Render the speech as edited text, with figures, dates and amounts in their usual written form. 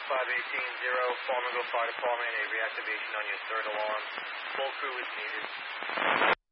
5180, Flamingo Fire Department, a reactivation on your third alarm. Full crew is needed.